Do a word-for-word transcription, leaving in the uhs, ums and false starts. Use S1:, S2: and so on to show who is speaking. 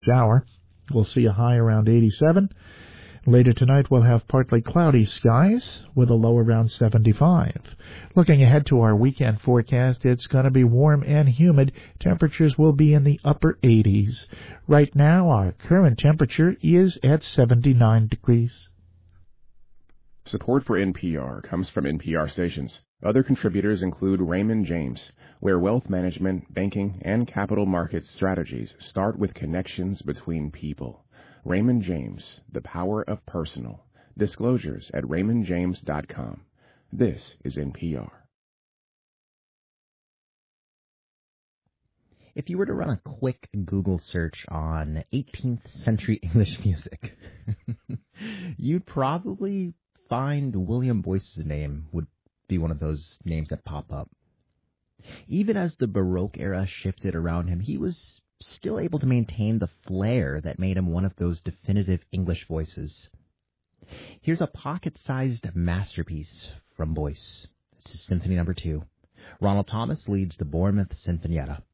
S1: Shower. We'll see a high around eighty-seven. Later tonight, we'll have partly cloudy skies with a low around seventy-five. Looking ahead to our weekend forecast, it's going to be warm and humid. Temperatures will be in the upper eighties. Right now, our current temperature is at seventy-nine degrees.
S2: Support for N P R comes from N P R stations. Other contributors include Raymond James, where wealth management, banking, and capital markets strategies start with connections between people. Raymond James, the power of personal. Disclosures at raymond james dot com. This is N P R.
S3: If you were to run a quick Google search on eighteenth century English music, you'd probably find William Boyce's name would be one of those names that pop up. Even as the Baroque era shifted around him, he was still able to maintain the flair that made him one of those definitive English voices. Here's a pocket-sized masterpiece from Boyce. This is Symphony Number Two. Ronald Thomas leads the Bournemouth Sinfonietta.